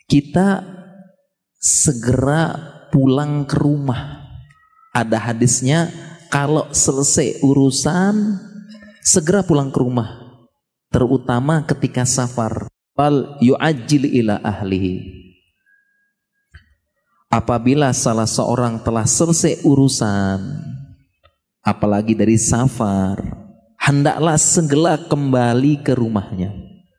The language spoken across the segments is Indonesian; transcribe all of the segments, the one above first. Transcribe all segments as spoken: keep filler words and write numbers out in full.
kita segera pulang ke rumah. Ada hadisnya, kalau selesai urusan segera pulang ke rumah, terutama ketika safar. Fal yu'ajjil ila ahlihi. Apabila salah seorang telah selesai urusan, apalagi dari safar, hendaklah segera kembali ke rumahnya.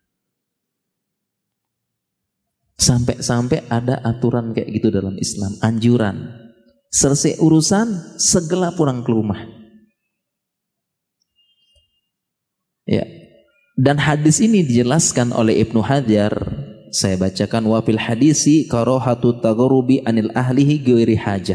Sampai-sampai ada aturan kayak gitu dalam Islam, anjuran. Selesai urusan, segera pulang ke rumah. Ya. Dan hadis ini dijelaskan oleh Ibnu Hajar. Saya bacakan, wa fil hadisi karahatu tagharubi anil ahlihi ghairi hajah.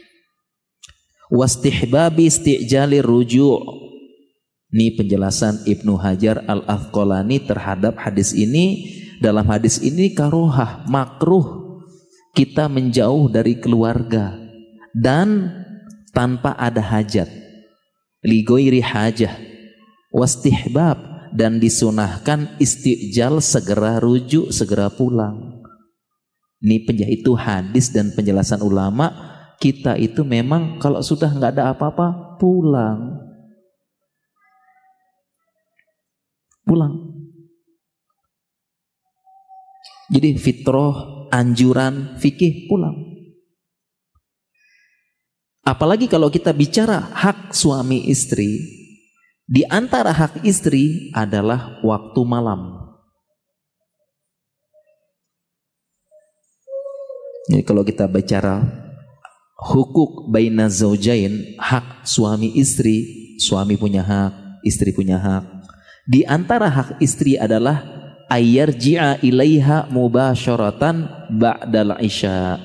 Wastihbabi isti'jali ruju'. Ini penjelasan Ibnu Hajar Al-Asqalani terhadap hadis ini. Dalam hadis ini karohah, makruh kita menjauh dari keluarga dan tanpa ada hajat. Li ghairi hajah. Wastihbab, dan disunahkan istijal, segera rujuk, segera pulang. Ini penjah itu hadis dan penjelasan ulama. Kita itu memang kalau sudah nggak ada apa-apa, pulang. Pulang. Jadi fitrah, anjuran, fikih, pulang. Apalagi kalau kita bicara hak suami istri, di antara hak istri adalah waktu malam. Jadi kalau kita bicara hukuk baina zaujain, hak suami istri, suami punya hak, istri punya hak. Di antara hak istri adalah ayyarji'a ilaiha mubasyaratan ba'dal isya.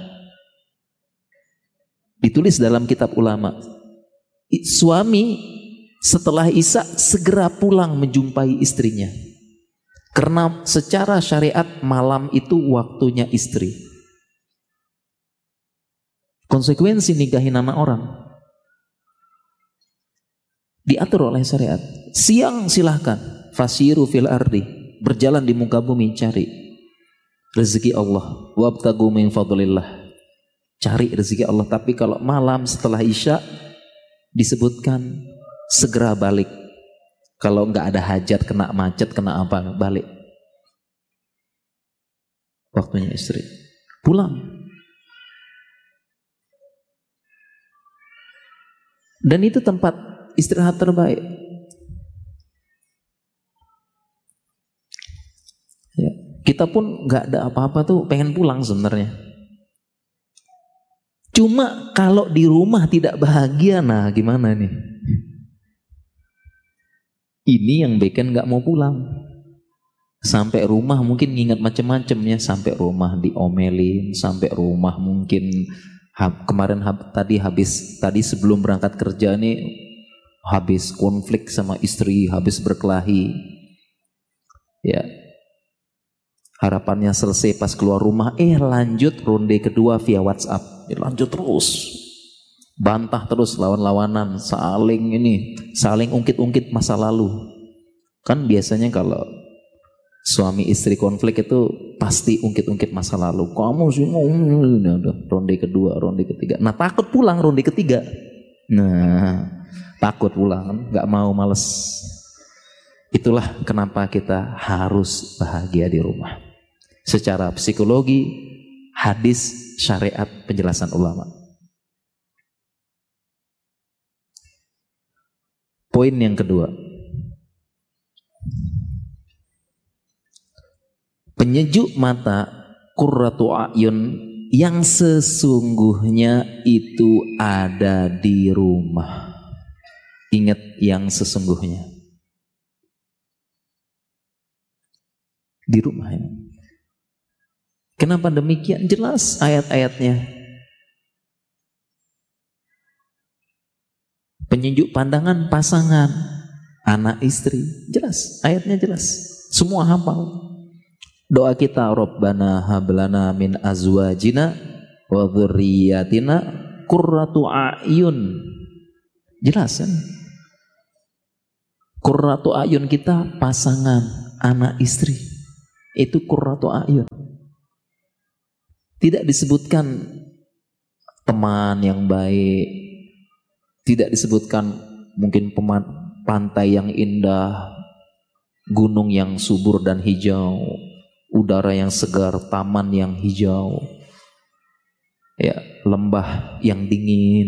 Ditulis dalam kitab ulama. Suami setelah isya segera pulang menjumpai istrinya. Karena secara syariat malam itu waktunya istri. Konsekuensi nikahin anak orang diatur oleh syariat. Siang silahkan, fasiru fil ardi, berjalan di muka bumi cari rezeki Allah. Wabtagu min fadlillah, cari rezeki Allah. Tapi kalau malam setelah isya disebutkan segera balik. Kalau nggak ada hajat, kena macet, kena apa, balik. Waktunya istri pulang. Dan itu tempat istirahat terbaik. Ya. Kita pun nggak ada apa-apa tuh pengen pulang sebenarnya. Cuma kalau di rumah tidak bahagia, nah gimana nih? Ini yang bikin gak mau pulang. Sampai rumah mungkin ngingat macam-macam ya. Sampai rumah diomelin, sampai rumah mungkin hab, kemarin hab, tadi habis tadi sebelum berangkat kerja nih habis konflik sama istri, habis berkelahi. Ya. Harapannya selesai pas keluar rumah, eh lanjut ronde kedua via WhatsApp. Ya, lanjut terus. Bantah terus, lawan-lawanan, saling ini, saling ungkit-ungkit masa lalu. Kan biasanya kalau suami istri konflik itu pasti ungkit-ungkit masa lalu. Kamu sih mau ronde kedua, ronde ketiga. Nah takut pulang ronde ketiga. Nah takut pulang, nggak mau, males. Itulah kenapa kita harus bahagia di rumah. Secara psikologi, hadis, syariat, penjelasan ulama. Poin yang kedua, penyejuk mata, qurratu a'yun, yang sesungguhnya itu ada di rumah. Ingat yang sesungguhnya di rumah ya. Kenapa demikian? Jelas ayat-ayatnya. Penyejuk pandangan pasangan, anak istri, jelas, ayatnya jelas, semua hafal. Doa kita, Rabbana hablana min azwajina wa dzurriyyatina qurratu a'yun. Jelas kan? Qurratu a'yun kita pasangan, anak istri. Itu qurratu a'yun. Tidak disebutkan teman yang baik, tidak disebutkan mungkin peman, pantai yang indah, gunung yang subur dan hijau, udara yang segar, taman yang hijau, ya, lembah yang dingin.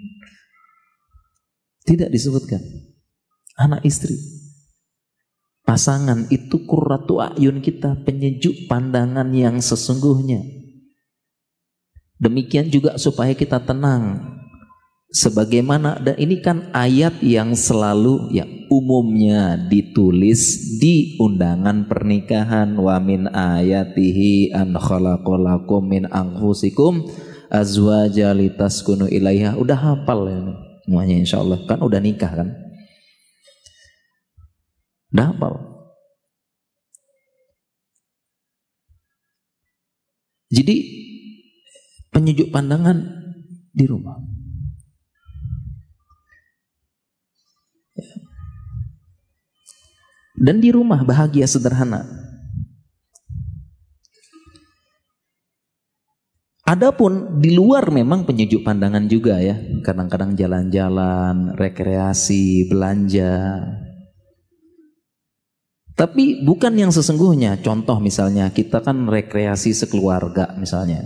Tidak disebutkan. Anak istri, pasangan itu qurratu a'yun kita, penyejuk pandangan yang sesungguhnya. Demikian juga supaya kita tenang. Sebagaimana, dan ini kan ayat yang selalu ya umumnya ditulis di undangan pernikahan. Wa min ayatihi an khalaqalakum min anfusikum azwaja litaskunu ilaiha. Udah hafal ya semuanya insyaallah, kan udah nikah kan? Udah hafal. Jadi penyejuk pandangan di rumah. Dan di rumah bahagia sederhana. Adapun di luar memang penyejuk pandangan juga ya. Kadang-kadang jalan-jalan, rekreasi, belanja. Tapi bukan yang sesungguhnya. Contoh misalnya kita kan rekreasi sekeluarga misalnya.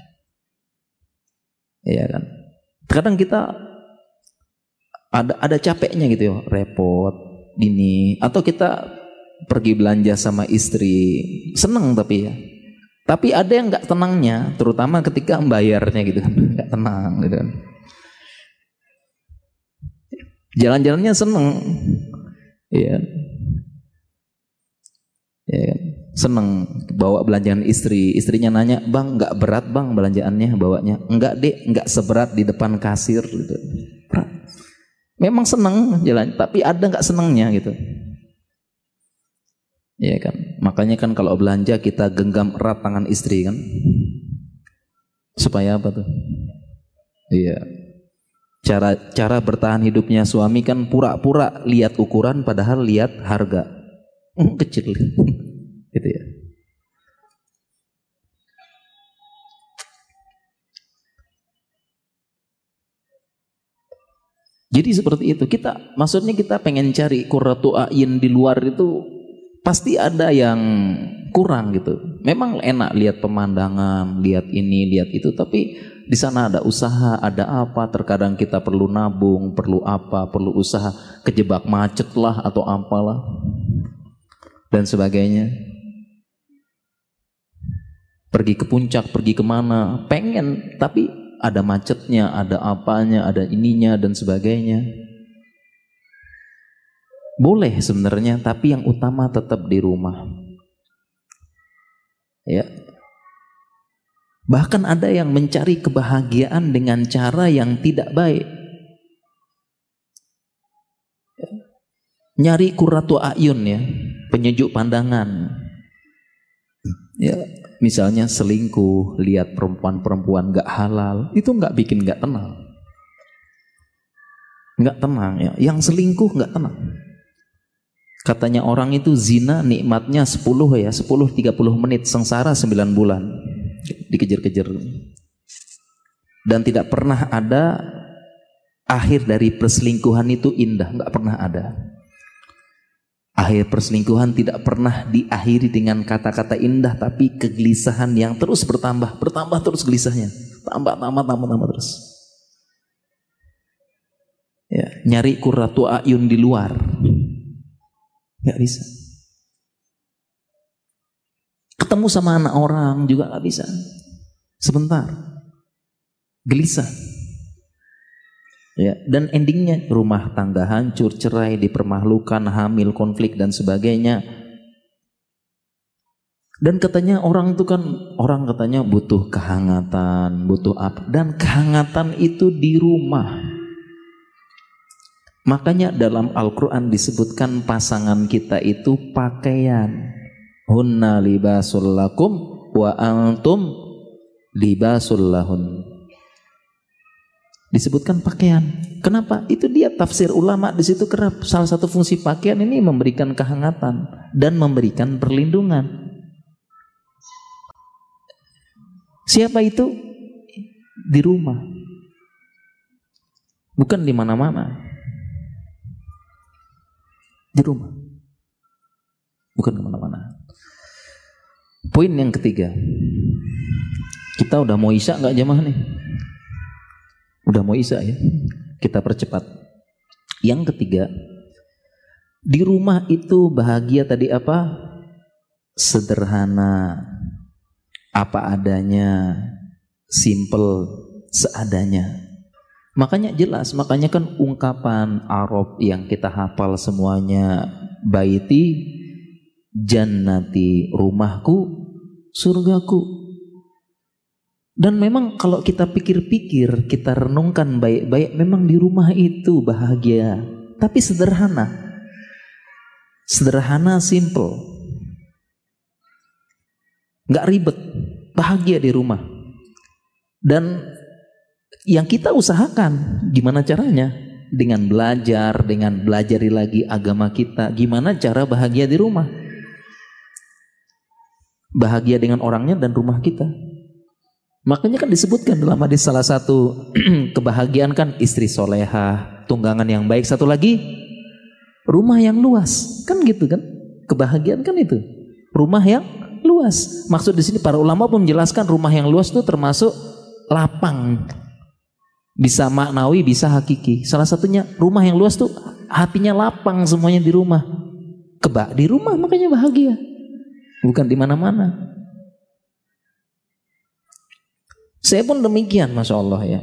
Iya kan. Kadang kita ada ada capeknya gitu ya, repot ini, atau kita pergi belanja sama istri, seneng tapi ya. Tapi ada yang nggak tenangnya, terutama ketika membayarnya gitu kan, nggak tenang gitu kan. Jalan-jalannya seneng, ya, ya, seneng bawa belanjaan istri. Istrinya nanya, bang nggak berat bang belanjaannya bawanya? Enggak dek, nggak seberat di depan kasir gitu. Memang seneng jalan, tapi ada nggak senengnya gitu. Iya kan, makanya kan kalau belanja kita genggam erat tangan istri kan, supaya apa tuh? Iya, cara cara bertahan hidupnya suami kan pura-pura lihat ukuran padahal lihat harga, hmm, kecil, gitu ya. Jadi seperti itu, kita maksudnya kita pengen cari qurratu a'yun di luar itu pasti ada yang kurang gitu. Memang enak lihat pemandangan, lihat ini, lihat itu, tapi di sana ada usaha, ada apa, terkadang kita perlu nabung, perlu apa, perlu usaha, kejebak macet lah atau apalah dan sebagainya. Pergi ke puncak, pergi kemana, pengen, tapi ada macetnya, ada apanya, ada ininya dan sebagainya. Boleh sebenarnya, tapi yang utama tetap di rumah. Ya. Bahkan ada yang mencari kebahagiaan dengan cara yang tidak baik. Ya. Nyari qurratu a'yun ya, penyejuk pandangan. Ya, misalnya selingkuh, lihat perempuan-perempuan gak halal, itu gak bikin gak tenang. Gak tenang ya, yang selingkuh gak tenang. Katanya orang itu zina nikmatnya sepuluh ya, sepuluh tiga puluh menit, sengsara sembilan bulan. Dikejar-kejar. Dan tidak pernah ada akhir dari perselingkuhan itu indah, gak pernah ada. Akhir perselingkuhan tidak pernah diakhiri dengan kata-kata indah, tapi kegelisahan yang terus bertambah, bertambah terus gelisahnya, tambah, tambah, tambah, tambah terus. Ya, nyari qurratu a'yun di luar, nggak bisa. Ketemu sama anak orang juga nggak bisa. Sebentar, gelisah. Ya, dan endingnya rumah tangga hancur, cerai, dipermalukan, hamil, konflik dan sebagainya. Dan katanya orang itu kan, orang katanya butuh kehangatan, butuh apa? Dan kehangatan itu di rumah. Makanya dalam Al-Quran disebutkan pasangan kita itu pakaian. Hunna libasul lakum wa antum libasul lahun. Disebutkan pakaian. Kenapa? Itu dia tafsir ulama di situ kerap. Salah satu fungsi pakaian ini memberikan kehangatan dan memberikan perlindungan. Siapa itu? Di rumah. Bukan di mana-mana. Di rumah. Bukan di mana-mana. Poin yang ketiga. Kita udah mau isya nggak jamaah nih? Udah mau isya ya? Kita percepat. Yang ketiga, di rumah itu bahagia tadi apa? Sederhana, apa adanya, simple, seadanya. Makanya jelas, makanya kan ungkapan Arab yang kita hafal semuanya, baiti jannati, rumahku surgaku. Dan memang kalau kita pikir-pikir, kita renungkan baik-baik, memang di rumah itu bahagia, tapi sederhana. Sederhana, simple. Nggak ribet, bahagia di rumah. Dan yang kita usahakan, gimana caranya? Dengan belajar, dengan belajari lagi agama kita. Gimana cara bahagia di rumah? Bahagia dengan orangnya dan rumah kita. Makanya kan disebutkan dalam hadis salah satu kebahagiaan kan istri solehah, tunggangan yang baik, satu lagi rumah yang luas, kan gitu kan? Kebahagiaan kan itu, rumah yang luas. Maksud di sini para ulama pun menjelaskan rumah yang luas itu termasuk lapang, bisa maknawi, bisa hakiki. Salah satunya rumah yang luas tuh hatinya lapang semuanya di rumah. Keba di rumah makanya bahagia, bukan di mana-mana. Saya pun demikian, masya Allah ya.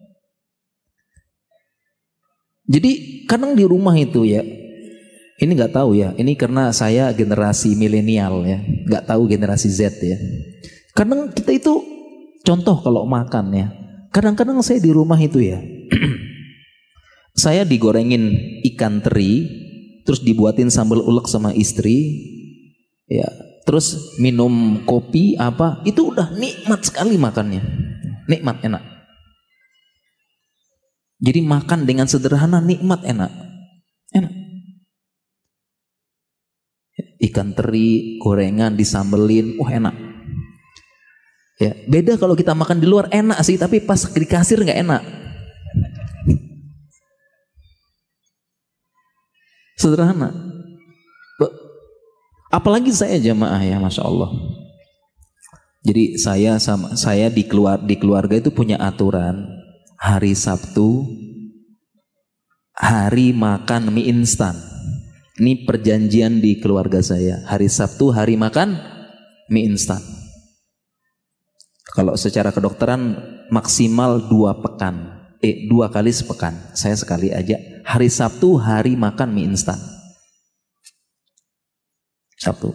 Jadi kadang di rumah itu ya, ini nggak tahu ya, ini karena saya generasi milenial ya, nggak tahu generasi Z ya. Kadang kita itu contoh kalau makan ya, kadang-kadang saya di rumah itu ya, saya digorengin ikan teri, terus dibuatin sambal ulek sama istri, ya, terus minum kopi apa, itu udah nikmat sekali makannya. Nikmat, enak. Jadi makan dengan sederhana, nikmat, enak. Enak. Ikan teri, gorengan, disambelin, wah enak. Ya, beda kalau kita makan di luar, enak sih, tapi pas di kasir nggak enak. Sederhana. Apalagi saya jamaah ya, masya Allah. Jadi saya sama saya di keluar di keluarga itu punya aturan hari Sabtu hari makan mie instan. Ini perjanjian di keluarga saya. Hari Sabtu hari makan mie instan. Kalau secara kedokteran maksimal dua pekan, eh dua kali sepekan. Saya sekali aja. Hari Sabtu hari makan mie instan. Sabtu.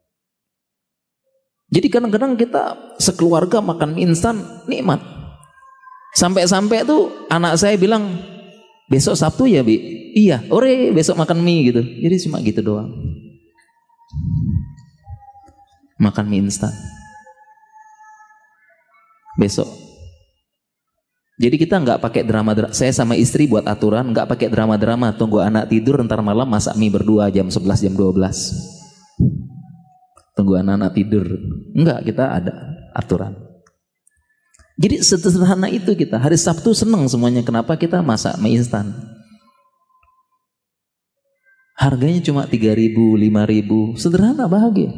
Jadi kadang-kadang kita sekeluarga makan mie instan nikmat. Sampai-sampai tuh anak saya bilang, besok Sabtu ya Bi? Iya, ore besok makan mie gitu. Jadi cuma gitu doang. Makan mie instan. Besok. Jadi kita nggak pakai drama-drama. Saya sama istri buat aturan nggak pakai drama-drama. Tunggu anak tidur ntar malam masak mie berdua jam sebelas jam dua belas. Tunggu anak-anak tidur. Enggak, kita ada aturan. Jadi sederhana itu kita. Hari Sabtu senang semuanya. Kenapa kita masak mie instan? Harganya cuma tiga ribu, lima ribu. Sederhana, bahagia.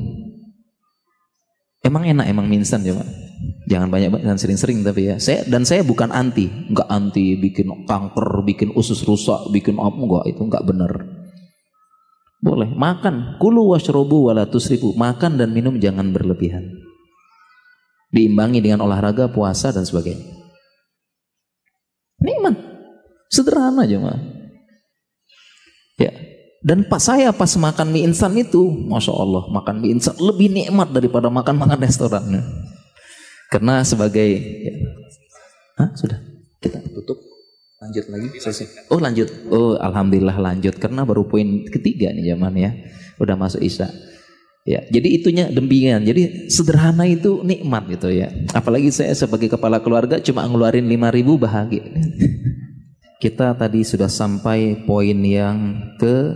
Emang enak emang mie instan coba. Jangan banyak dan sering-sering tapi ya. Saya dan saya bukan anti. Enggak anti bikin kanker, bikin usus rusak, bikin apa, enggak, itu enggak benar. Boleh makan, kulu washrobu wala tusrifu, makan dan minum jangan berlebihan. Diimbangi dengan olahraga, puasa dan sebagainya. Nikmat, sederhana aja mah. Ya, dan pas saya pas makan mie instan itu, masya Allah, makan mie instan lebih nikmat daripada makan makan restoran. Karena sebagai, ya, Hah, sudah kita tutup. Lanjut lagi selesai. Oh lanjut. Oh alhamdulillah lanjut karena baru poin ketiga nih zaman ya. Udah masuk isya. Ya, jadi itunya demikian. Jadi sederhana itu nikmat gitu ya. Apalagi saya sebagai kepala keluarga cuma ngeluarin lima ribu bahagia. Kita tadi sudah sampai poin yang ke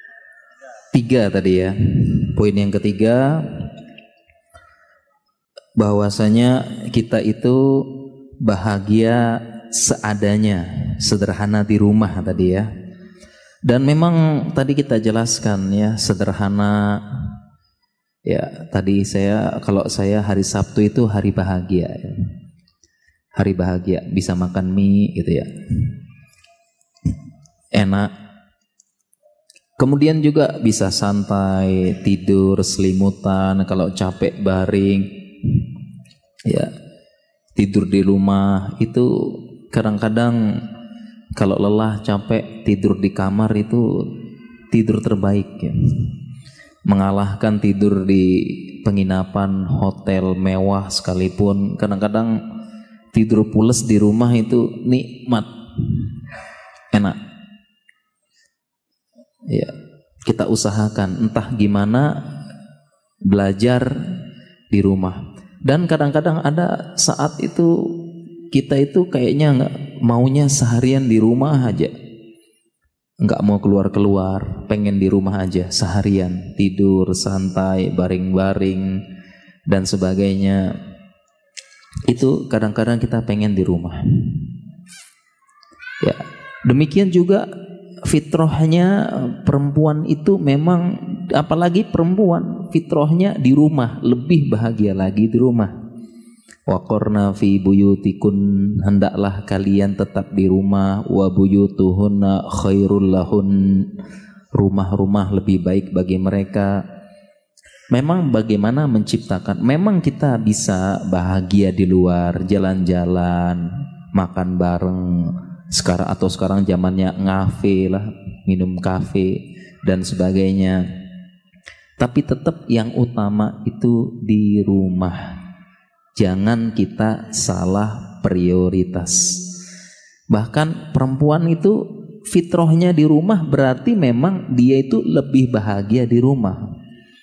tiga tadi ya. Poin yang ketiga, bahwasanya kita itu bahagia seadanya, sederhana di rumah tadi ya. Dan memang tadi kita jelaskan ya, sederhana ya. Tadi saya, kalau saya hari Sabtu itu hari bahagia ya. Hari bahagia, bisa makan mie gitu ya, enak. Kemudian juga bisa santai, tidur selimutan, kalau capek baring ya, tidur di rumah. Itu kadang-kadang kalau lelah capek tidur di kamar itu tidur terbaik ya. Mengalahkan tidur di penginapan hotel mewah sekalipun, kadang-kadang tidur pules di rumah itu nikmat, enak. Ya, kita usahakan entah gimana belajar di rumah. Dan kadang-kadang ada saat itu kita itu kayaknya nggak maunya seharian di rumah aja, nggak mau keluar-keluar, pengen di rumah aja seharian, tidur santai, baring-baring dan sebagainya. Itu kadang-kadang kita pengen di rumah. Ya, demikian juga fitrahnya perempuan itu memang, apalagi perempuan fitrahnya di rumah, lebih bahagia lagi di rumah. Waqarna fi buyutikun, hendaklah kalian tetap di rumah. Wa buyutuhunna khairul lahun, rumah-rumah lebih baik bagi mereka. Memang bagaimana menciptakan, memang kita bisa bahagia di luar, jalan-jalan, makan bareng sekarang, atau sekarang zamannya ngafe lah, minum kafe dan sebagainya. Tapi tetap yang utama itu di rumah. Jangan kita salah prioritas. Bahkan perempuan itu fitrahnya di rumah, berarti memang dia itu lebih bahagia di rumah.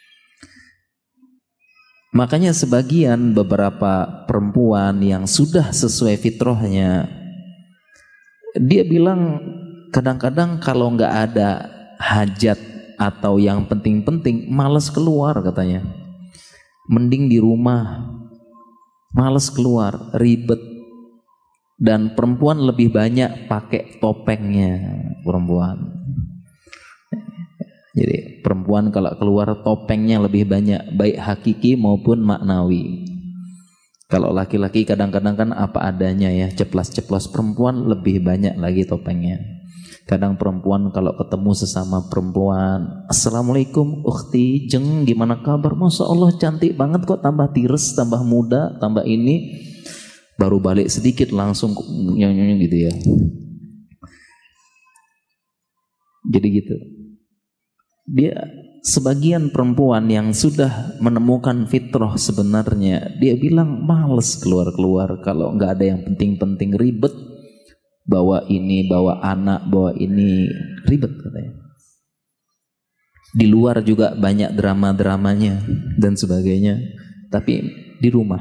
Makanya sebagian beberapa perempuan yang sudah sesuai fitrahnya, dia bilang kadang-kadang kalau nggak ada hajat atau yang penting-penting, malas keluar katanya. Mending di rumah, malas keluar, ribet. Dan perempuan lebih banyak pakai topengnya perempuan. Jadi perempuan kalau keluar topengnya lebih banyak, baik hakiki maupun maknawi. Kalau laki-laki kadang-kadang kan apa adanya ya, ceplas-ceplos. Perempuan lebih banyak lagi topengnya. Kadang perempuan kalau ketemu sesama perempuan, assalamualaikum ukhti, jeng gimana kabar? Masya Allah cantik banget kok, tambah tires, tambah muda, tambah ini. Baru balik sedikit langsung nyanyi gitu ya. Jadi gitu. Dia sebagian perempuan yang sudah menemukan fitrah sebenarnya, dia bilang males keluar-keluar kalau nggak ada yang penting-penting, ribet, bawa ini, bawa anak, bawa ini, ribet katanya. Di luar juga banyak drama-dramanya dan sebagainya, tapi di rumah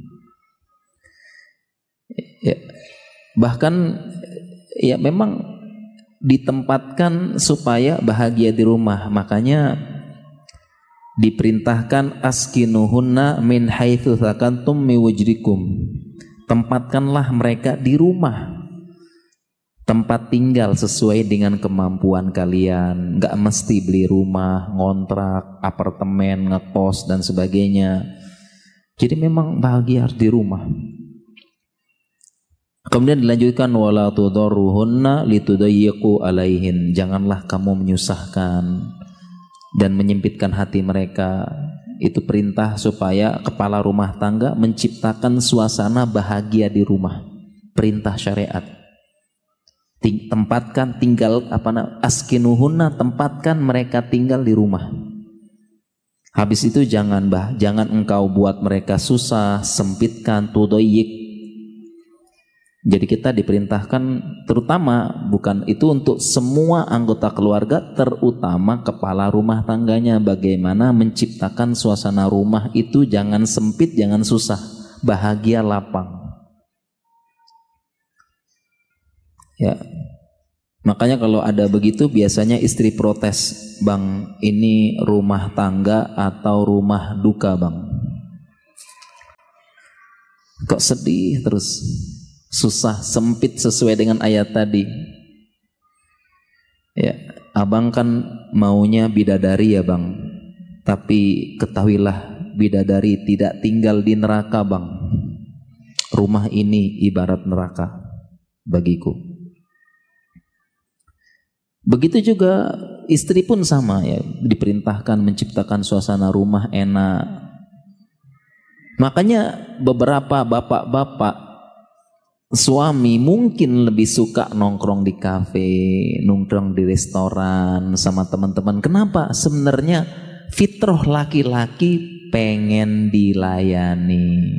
ya, bahkan ya memang ditempatkan supaya bahagia di rumah. Makanya diperintahkan askinuhunna min haitsu sakantum min wujdikum. Tempatkanlah mereka di rumah, tempat tinggal sesuai dengan kemampuan kalian. Gak mesti beli rumah, ngontrak, apartemen, ngekos dan sebagainya. Jadi memang bahagia harus di rumah. Kemudian dilanjutkan wala tudarruhunna litudayyiqu alaihin. Janganlah kamu menyusahkan dan menyempitkan hati mereka. Itu perintah supaya kepala rumah tangga menciptakan suasana bahagia di rumah. Perintah syariat. Tempatkan tinggal apa namanya? Askinuhunna, tempatkan mereka tinggal di rumah. Habis itu jangan bah, jangan engkau buat mereka susah, sempitkan, tudayyiq. Jadi kita diperintahkan, terutama bukan itu untuk semua anggota keluarga, terutama kepala rumah tangganya, bagaimana menciptakan suasana rumah itu jangan sempit, jangan susah, bahagia, lapang. Ya, makanya kalau ada begitu biasanya istri protes, bang ini rumah tangga atau rumah duka bang? Kok sedih terus, susah, sempit sesuai dengan ayat tadi. Ya, abang kan maunya bidadari ya bang, tapi ketahuilah bidadari tidak tinggal di neraka bang. Rumah ini ibarat neraka bagiku. Begitu juga istri pun sama ya, diperintahkan menciptakan suasana rumah enak. Makanya beberapa bapak-bapak suami mungkin lebih suka nongkrong di kafe, nongkrong di restoran sama teman-teman. Kenapa? Sebenarnya fitrah laki-laki pengen dilayani.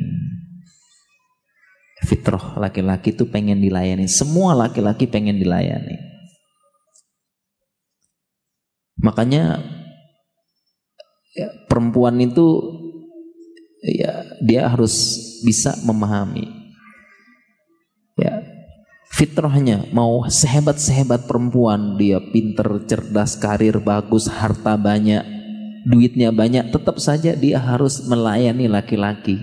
Fitrah laki-laki itu pengen dilayani. Semua laki-laki pengen dilayani. Makanya ya, perempuan itu ya dia harus bisa memahami. Ya, fitrahnya mau sehebat-sehebat perempuan, dia pinter, cerdas, karir bagus, harta banyak, duitnya banyak, tetap saja dia harus melayani laki-laki.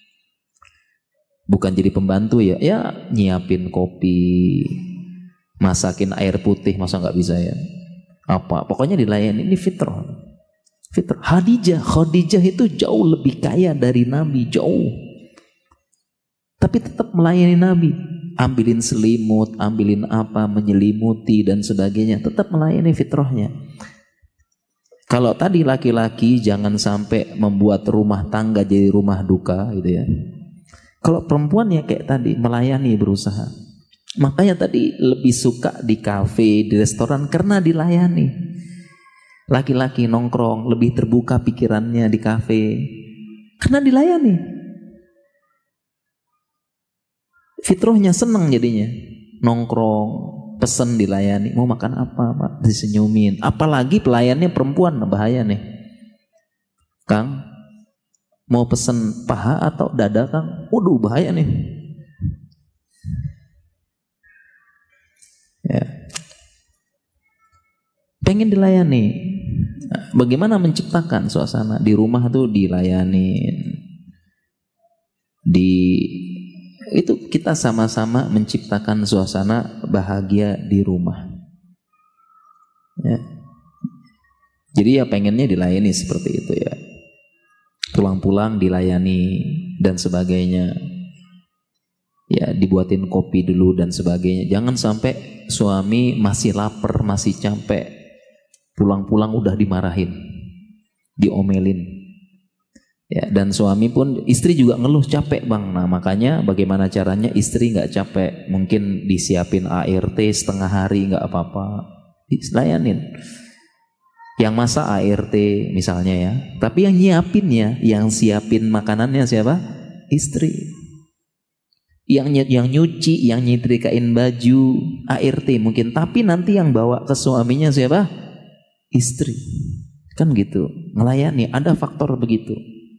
Bukan jadi pembantu ya, ya nyiapin kopi, masakin air putih, masa nggak bisa ya? Apa? Pokoknya dilayani, ini fitrah. Fitrah. Khadijah, Khadijah itu jauh lebih kaya dari Nabi, jauh. Tapi tetap melayani Nabi. Ambilin selimut, ambilin apa, menyelimuti dan sebagainya. Tetap melayani fitrahnya. Kalau tadi laki-laki jangan sampai membuat rumah tangga jadi rumah duka gitu ya. Kalau perempuan ya kayak tadi, melayani, berusaha. Makanya tadi lebih suka di kafe, di restoran karena dilayani. Laki-laki nongkrong lebih terbuka pikirannya di kafe karena dilayani. Fitrahnya senang jadinya. Nongkrong, pesen dilayani. Mau makan apa Pak? Disenyumin. Apalagi pelayannya perempuan, bahaya nih. Kang, mau pesen paha atau dada Kang? Waduh bahaya nih. Ya. Pengen dilayani. Bagaimana menciptakan suasana di rumah tuh dilayanin. Di itu kita sama-sama menciptakan suasana bahagia di rumah. Ya. Jadi ya pengennya dilayani seperti itu ya. Pulang-pulang dilayani dan sebagainya. Ya dibuatin kopi dulu dan sebagainya. Jangan sampai suami masih lapar, masih capek. Pulang-pulang udah dimarahin, diomelin. Ya, dan suami pun, istri juga ngeluh capek bang. Nah makanya bagaimana caranya istri nggak capek? Mungkin disiapin A R T setengah hari nggak apa-apa, dilayanin. Yang masak A R T misalnya ya, tapi yang nyiapinnya, yang siapin makanannya siapa? Istri. Yang yang nyuci, yang nyetrikain baju A R T mungkin, tapi nanti yang bawa ke suaminya siapa? Istri. Kan gitu, melayani, ada faktor begitu.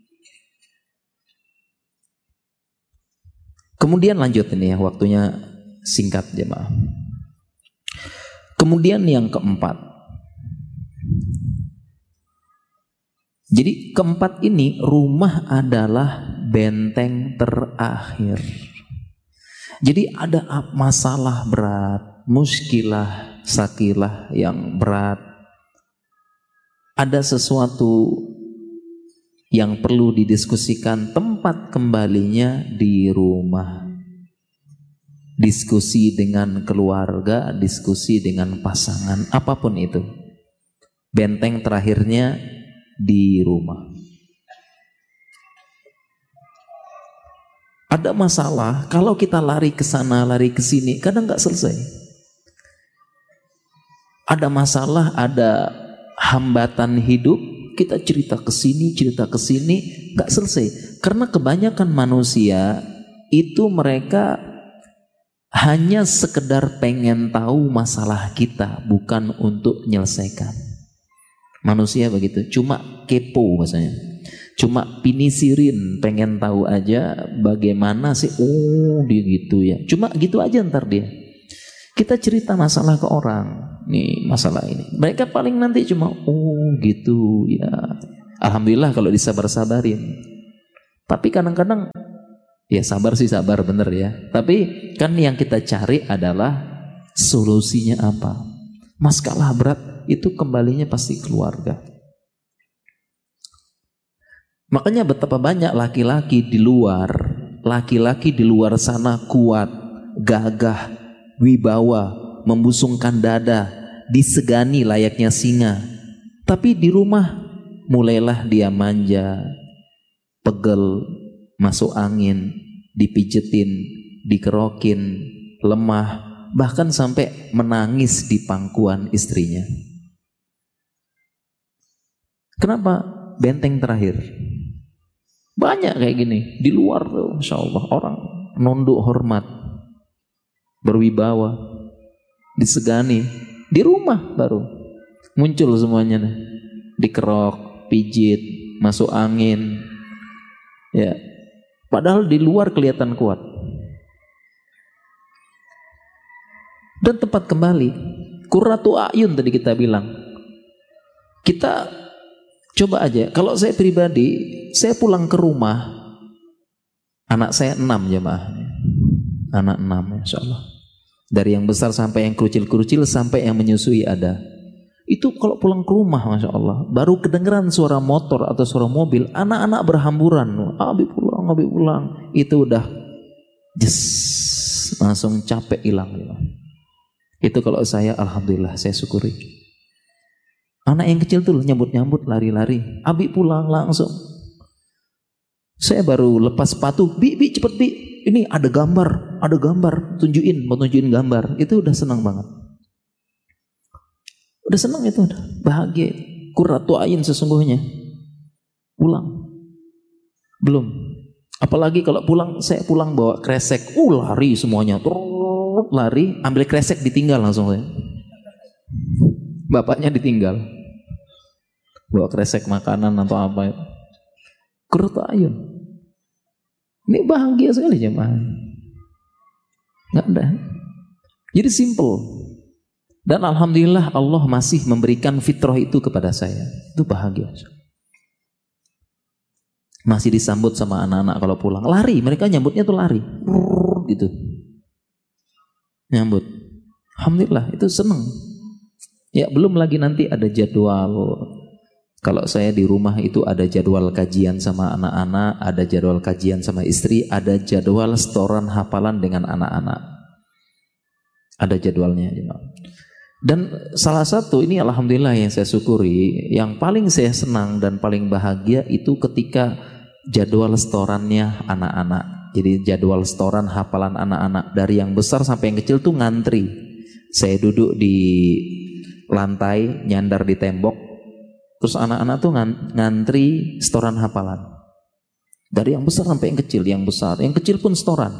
Kemudian lanjut ini ya, waktunya singkat jemaah. Kemudian yang keempat. Jadi keempat ini, rumah adalah benteng terakhir. Jadi ada masalah berat, muskilah, sakilah yang berat. Ada sesuatu yang perlu didiskusikan, tempat kembalinya di rumah. Diskusi dengan keluarga, diskusi dengan pasangan, apapun itu. Benteng terakhirnya di rumah. Ada masalah, kalau kita lari ke sana, lari ke sini, kadang nggak selesai. Ada masalah, ada hambatan hidup, kita cerita ke sini, cerita ke sini, nggak selesai. Karena kebanyakan manusia itu mereka hanya sekedar pengen tahu masalah kita, bukan untuk menyelesaikan. Manusia begitu, cuma kepo bahasanya. Cuma pinisirin, pengen tahu aja bagaimana sih, oh dia gitu ya. Cuma gitu aja ntar dia. Kita cerita masalah ke orang, nih masalah ini. Mereka paling nanti cuma, oh gitu ya. Alhamdulillah kalau disabar-sabarin. Tapi kadang-kadang Ya sabar sih sabar bener ya. Tapi kan yang kita cari adalah solusinya apa. Masalah berat itu kembalinya pasti keluarga. Makanya betapa banyak laki-laki di luar, laki-laki di luar sana kuat, gagah, wibawa, membusungkan dada, disegani layaknya singa. Tapi di rumah mulailah dia manja, pegel, masuk angin, dipijetin, dikerokin, lemah, bahkan sampai menangis di pangkuan istrinya. Kenapa? Benteng terakhir. Banyak kayak gini di luar tuh, Masya Allah, orang nunduk hormat, berwibawa, disegani. Di rumah baru muncul semuanya nih, dikerok, pijit, masuk angin, ya. Padahal di luar kelihatan kuat. Dan tempat kembali, qurratu a'yun tadi kita bilang. Kita coba aja, kalau saya pribadi, saya pulang ke rumah, anak saya enam jemaah, anak enam, Masya Allah. Dari yang besar sampai yang kerucil-kerucil sampai yang menyusui ada. Itu kalau pulang ke rumah, Masya Allah, baru kedengeran suara motor atau suara mobil, anak-anak berhamburan, abi pulang, abi pulang, itu udah jes, langsung capek hilang. Itu kalau saya, alhamdulillah, saya syukuri. Anak yang kecil tuh nyambut-nyambut, lari-lari, abi pulang langsung. Saya baru lepas sepatu, bi, bi cepet bi, ini ada gambar, ada gambar, tunjukin, mau tunjukin gambar, itu udah senang banget. Udah senang itu, udah bahagia. Qurratu a'yun sesungguhnya. Pulang, belum. Apalagi kalau pulang, saya pulang bawa kresek, uh lari semuanya, terus lari, ambil kresek ditinggal langsung saya. Bapaknya ditinggal, bawa kresek makanan atau apa itu. Qurratu a'yun. Ini bahagia sekali jemaah. Nggak ada. Jadi simple. Dan alhamdulillah Allah masih memberikan fitrah itu kepada saya. Itu bahagia. Masih disambut sama anak-anak kalau pulang. Lari, mereka nyambutnya tuh lari. Gitu. Nyambut. Alhamdulillah, itu seneng. Ya belum lagi nanti ada jadwal. Kalau saya di rumah itu ada jadwal kajian sama anak-anak, ada jadwal kajian sama istri, ada jadwal setoran hafalan dengan anak-anak. Ada jadwalnya. Dan salah satu ini alhamdulillah yang saya syukuri, yang paling saya senang dan paling bahagia itu ketika jadwal setorannya anak-anak. Jadi jadwal setoran hafalan anak-anak dari yang besar sampai yang kecil tuh ngantri. Saya duduk di lantai, nyandar di tembok. Terus anak-anak tuh ngantri setoran hafalan. Dari yang besar sampai yang kecil, yang besar, yang kecil pun setoran.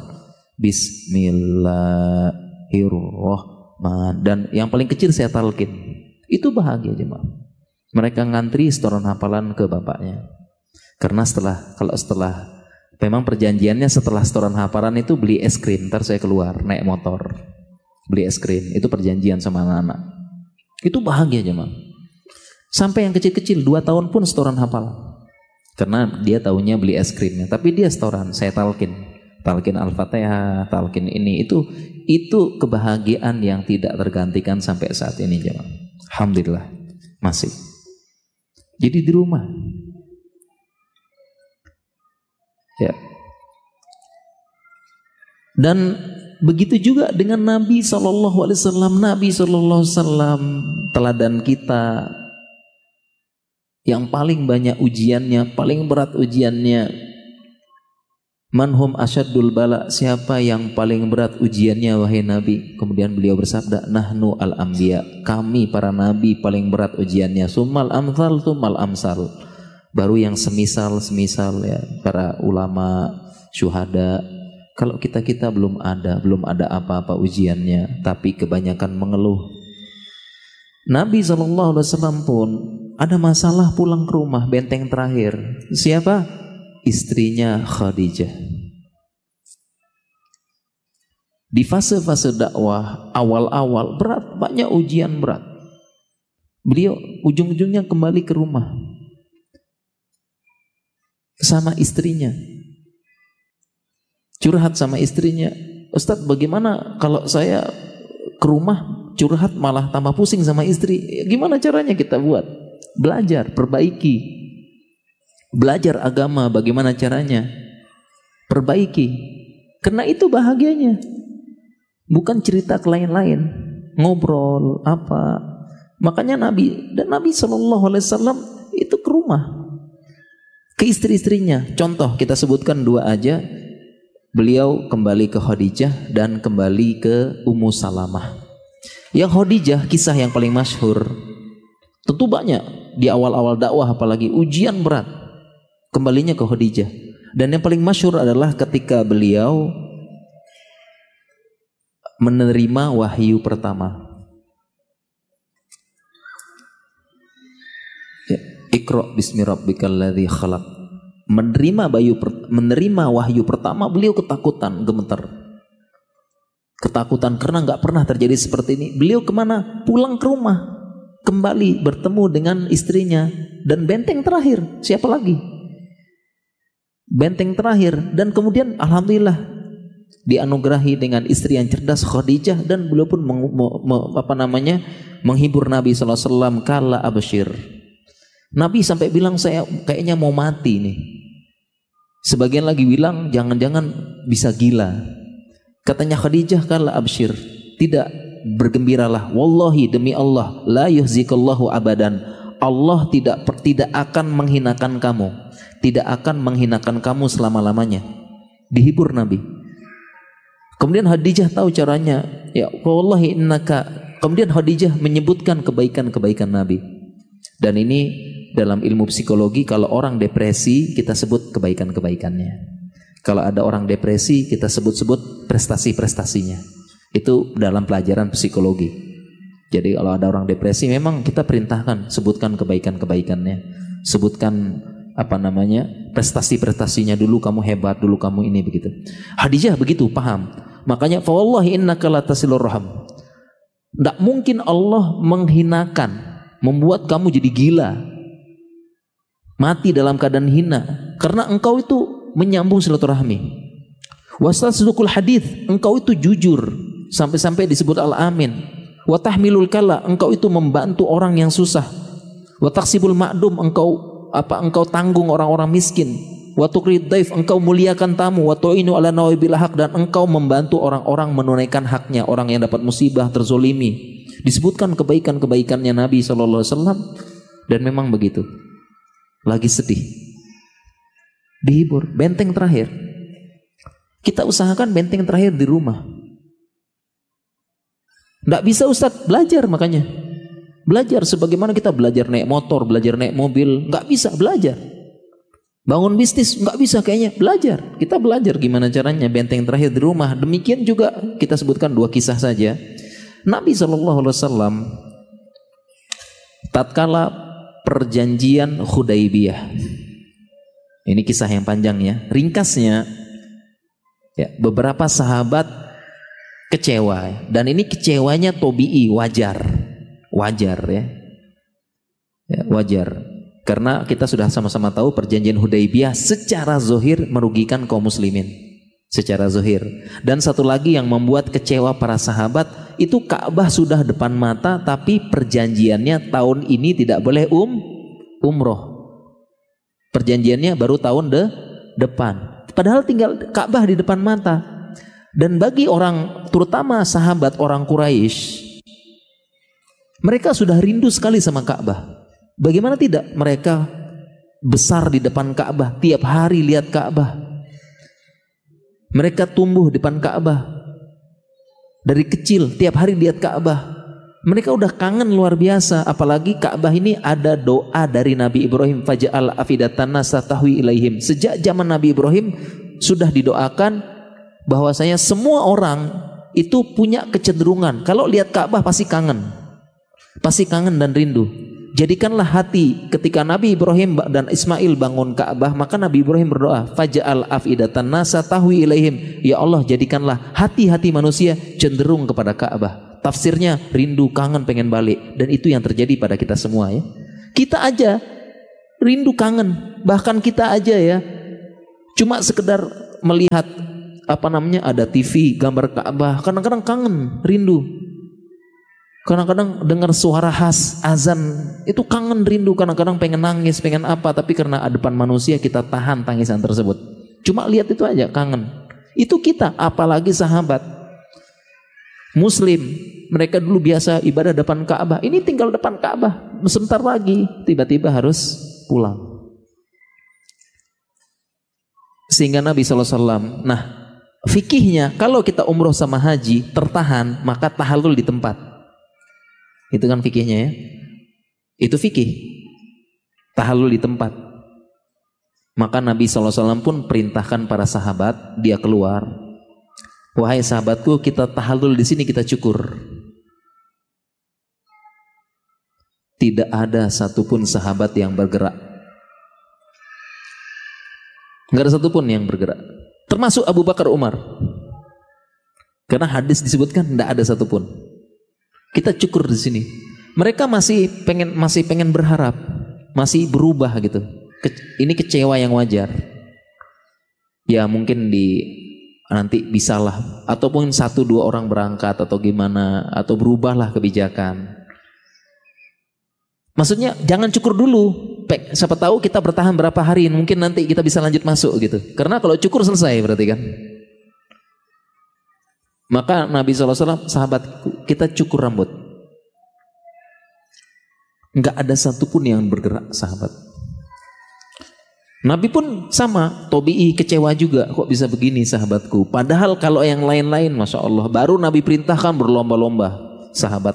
Bismillahirrahmanirrahim. Dan yang paling kecil saya talqin. Itu bahagia jemaah. Mereka ngantri setoran hafalan ke bapaknya. Karena setelah, kalau setelah, memang perjanjiannya setelah setoran hafalan itu beli es krim. Ntar saya keluar, naik motor, beli es krim. Itu perjanjian sama anak-anak. Itu bahagia jemaah. Sampai yang kecil-kecil dua tahun pun setoran hafal. Karena dia taunya beli es krimnya, tapi dia setoran, saya talqin. Talqin Al-Fatihah, talqin ini, itu itu kebahagiaan yang tidak tergantikan sampai saat ini jemaah. Alhamdulillah masih. Jadi di rumah. Ya. Dan begitu juga dengan Nabi shallallahu alaihi wasallam. Nabi shallallahu alaihi wasallam teladan kita. Yang paling banyak ujiannya, paling berat ujiannya. Manhum asyaddul bala, siapa yang paling berat ujiannya wahai Nabi? Kemudian beliau bersabda, nahnu al-anbiya, kami para nabi paling berat ujiannya. Summal amsal, summal amsal. Baru yang semisal-semisal ya, para ulama, syuhada. Kalau kita-kita belum ada, belum ada apa-apa ujiannya, tapi kebanyakan mengeluh. Nabi shallallahu alaihi wasallam pun ada masalah pulang ke rumah, benteng terakhir. Siapa? Istrinya Khadijah. Di fase-fase dakwah awal-awal berat, banyak ujian berat. Beliau ujung-ujungnya kembali ke rumah sama istrinya. curhat sama istrinya, Ustadz bagaimana kalau saya ke rumah curhat malah tambah pusing sama istri? Gimana caranya kita buat? Belajar, perbaiki. Belajar agama bagaimana caranya? Perbaiki. Karena itu bahagianya. Bukan cerita ke lain-lain, ngobrol apa. Makanya Nabi dan Nabi shallallahu alaihi wasallam itu ke rumah, ke istri-istrinya. Contoh kita sebutkan dua aja. Beliau kembali ke Khadijah dan kembali ke Ummu Salamah. Yang Khadijah kisah yang paling masyhur. Tentu banyak di awal-awal dakwah, apalagi ujian berat. Kembalinya ke Khadijah. Dan yang paling masyhur adalah ketika beliau menerima wahyu pertama. Ya, Iqra bismi rabbikal ladzi khalaq. Menerima wahyu menerima wahyu pertama, beliau ketakutan, gemetar. Ketakutan karena nggak pernah terjadi seperti ini. Beliau kemana? Pulang ke rumah, kembali bertemu dengan istrinya, dan benteng terakhir siapa lagi? Benteng terakhir. Dan kemudian alhamdulillah dianugerahi dengan istri yang cerdas, Khadijah, dan beliau pun meng, me, me, apa namanya menghibur Nabi shallallahu alaihi wasallam. Kala absyir. Nabi sampai bilang saya kayaknya mau mati nih. Sebagian lagi bilang jangan-jangan bisa gila. Katanya Khadijah, kala absyir, tidak, bergembiralah, wallahi demi Allah, la yuhzikallahu abadan, Allah tidak tidak akan menghinakan kamu, tidak akan menghinakan kamu selama-lamanya. Dihibur Nabi. Kemudian Khadijah tahu caranya. Ya wallahi innaka. Kemudian Khadijah menyebutkan kebaikan-kebaikan Nabi. Dan ini dalam ilmu psikologi, kalau orang depresi kita sebut kebaikan-kebaikannya. Kalau ada orang depresi kita sebut-sebut prestasi-prestasinya. Itu dalam pelajaran psikologi. Jadi kalau ada orang depresi memang kita perintahkan sebutkan kebaikan-kebaikannya. Sebutkan apa namanya prestasi-prestasinya dulu, kamu hebat dulu, kamu ini, begitu. Khadijah begitu paham. Makanya fa wallahi innaka la tasilur rahim. Tidak mungkin Allah menghinakan, membuat kamu jadi gila, mati dalam keadaan hina, karena engkau itu menyambung silaturahmi. Wastasdukul hadits, engkau itu jujur sampai-sampai disebut al-amin. Wa tahmilul kala, engkau itu membantu orang yang susah. Wa taksibul ma'dum, engkau apa engkau tanggung orang-orang miskin. Wa tuqrid daif, engkau muliakan tamu. Wa tu'inu ala nawabil haq, dan engkau membantu orang-orang menunaikan haknya, orang yang dapat musibah, terzolimi. Disebutkan kebaikan-kebaikannya Nabi shallallahu alaihi wasallam. Dan memang begitu. Lagi sedih, dihibur. Benteng terakhir kita usahakan, benteng terakhir di rumah. Tidak bisa Ustadz, belajar. Makanya belajar sebagaimana kita belajar naik motor, belajar naik mobil. Nggak bisa, belajar. Bangun bisnis nggak bisa kayaknya, belajar. Kita belajar gimana caranya benteng terakhir di rumah. Demikian juga kita sebutkan dua kisah saja. Nabi shallallahu alaihi wasallam tatkala perjanjian Hudaybiyah, ini kisah yang panjang ya. Ringkasnya, ya, beberapa sahabat kecewa, dan ini kecewanya tobi'i, wajar, wajar ya, ya wajar. Karena kita sudah sama-sama tahu perjanjian Hudaybiyah secara zohir merugikan kaum muslimin, secara zohir. Dan satu lagi yang membuat kecewa para sahabat itu, Ka'bah sudah depan mata tapi perjanjiannya tahun ini tidak boleh um umroh. Perjanjiannya baru tahun de, depan. Padahal tinggal Ka'bah di depan mata. Dan bagi orang, terutama sahabat orang Quraisy, mereka sudah rindu sekali sama Ka'bah. Bagaimana tidak, mereka besar di depan Ka'bah, tiap hari lihat Ka'bah. Mereka tumbuh di depan Ka'bah. Dari kecil tiap hari lihat Ka'bah. Mereka udah kangen luar biasa. Apalagi Ka'bah ini ada doa dari Nabi Ibrahim, faja'al afidatan nas tahwi ilaihim. Sejak zaman Nabi Ibrahim sudah didoakan bahwasanya semua orang itu punya kecenderungan kalau lihat Ka'bah pasti kangen. Pasti kangen dan rindu. Jadikanlah hati ketika Nabi Ibrahim dan Ismail bangun Ka'bah, maka Nabi Ibrahim berdoa, faj'al afidatan nas tahwi ilaihim. Ya Allah, jadikanlah hati-hati manusia cenderung kepada Ka'bah. Tafsirnya rindu, kangen, pengen balik. Dan itu yang terjadi pada kita semua ya. Kita aja rindu, kangen. Bahkan kita aja ya cuma sekedar melihat apa namanya ada T V gambar Ka'bah, kadang-kadang kangen, rindu. Kadang-kadang dengar suara khas azan itu kangen, rindu, kadang-kadang pengen nangis, pengen apa, tapi karena ada depan manusia kita tahan tangisan tersebut. Cuma lihat itu aja kangen. Itu kita, apalagi sahabat Muslim, mereka dulu biasa ibadah depan Ka'bah, ini tinggal depan Ka'bah, sebentar lagi tiba-tiba harus pulang. Sehingga Nabi shallallahu alaihi wasallam, nah fikihnya kalau kita umroh sama haji tertahan, maka tahallul di tempat. Itu kan fikihnya ya. Itu fikih. Tahallul di tempat. Maka Nabi shallallahu alaihi wasallam pun perintahkan para sahabat, dia keluar. Wahai sahabatku, kita tahallul di sini, kita cukur. Tidak ada satupun sahabat yang bergerak. Enggak ada satupun yang bergerak. Termasuk Abu Bakar, Umar. Karena hadis disebutkan tidak ada satupun. Kita cukur di sini. Mereka masih pengen masih pengen berharap, masih berubah gitu. Ke, ini kecewa yang wajar. Ya mungkin di nanti bisalah, ataupun satu dua orang berangkat atau gimana, atau berubahlah kebijakan. Maksudnya jangan cukur dulu. Pek, siapa tahu kita bertahan berapa hari, mungkin nanti kita bisa lanjut masuk gitu. Karena kalau cukur selesai berarti kan. Maka Nabi shallallahu alaihi wasallam, sahabat kita cukur rambut. Enggak ada satupun yang bergerak sahabat. Nabi pun sama, Tobi'i kecewa juga, kok bisa begini sahabatku. Padahal kalau yang lain-lain, Masya Allah, baru Nabi perintahkan berlomba-lomba sahabat.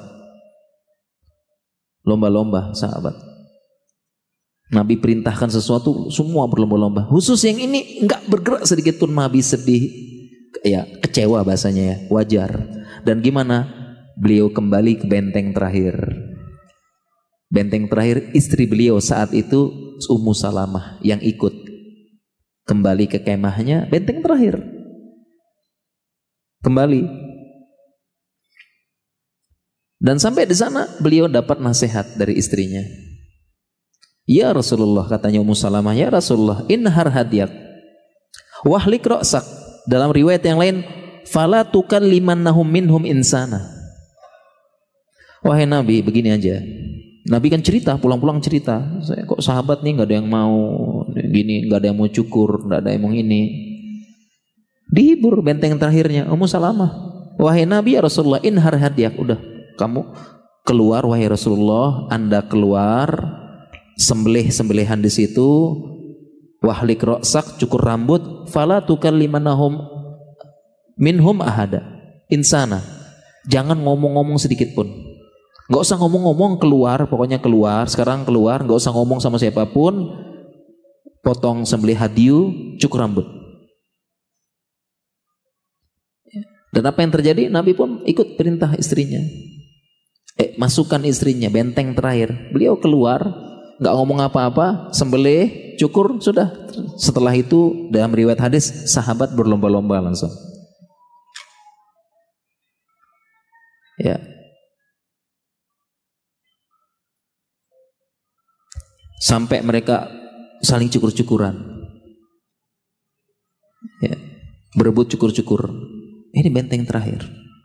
Lomba-lomba sahabat. Nabi perintahkan sesuatu, semua berlomba-lomba. Khusus yang ini enggak bergerak sedikit pun, Nabi sedih. Ya kecewa bahasanya ya, wajar. Dan gimana? Beliau kembali ke benteng terakhir. Benteng terakhir istri beliau saat itu Ummu Salamah yang ikut kembali ke kemahnya, benteng terakhir. Kembali. Dan sampai di sana beliau dapat nasihat dari istrinya. Ya Rasulullah, katanya Ummu Salamah, ya Rasulullah, inhar hadiyak wahlik ra'sak. Dalam riwayat yang lain, fala tukallimannahum minhum insana. Wahai Nabi, begini aja. Nabi kan cerita, pulang-pulang cerita. Saya kok sahabat nih nggak ada yang mau gini, nggak ada yang mau cukur, nggak ada yang mau ini. Dihibur benteng terakhirnya Ummu Salamah. Wahai Nabi, ya Rasulullah, inhar hadiyak. Udah, kamu keluar wahai Rasulullah, Anda keluar, sembelih sembelihan di situ. Wahlik ra'sak, cukur rambut, fala tukallimanahum minhum ahada insana. Jangan ngomong-ngomong sedikit pun. Enggak usah ngomong-ngomong, keluar, pokoknya keluar, sekarang keluar, enggak usah ngomong sama siapapun. Potong sembelih hadiu, cukur rambut. Dan apa yang terjadi? Nabi pun ikut perintah istrinya. Eh, masukkan istrinya, benteng terakhir. Beliau keluar, enggak ngomong apa-apa, sembelih, cukur, sudah. Setelah itu dalam riwayat hadis sahabat berlomba-lomba langsung. Ya. Sampai mereka saling cukur-cukuran. Ya. Berebut cukur-cukur. Ini benteng terakhir.